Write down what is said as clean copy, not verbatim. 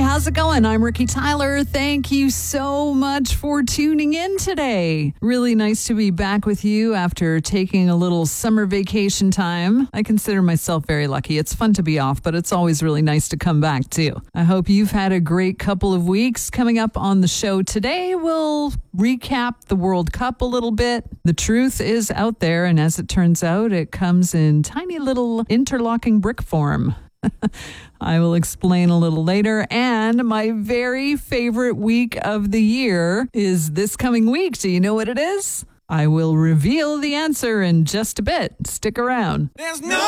how's it going? I'm Ricky Tyler. Thank you so much for tuning in today. Really nice to be back with you after taking a little summer vacation time. I consider myself very lucky. It's fun to be off, but it's always really nice to come back too. I hope you've had a great couple of weeks. Coming up on the show today, we'll recap the World Cup a little bit. The truth is out there, and as it turns out, it comes in tiny little interlocking brick form. I will explain a little later. And my very favorite week of the year is this coming week. Do you know what it is? I will reveal the answer in just a bit. Stick around. There's no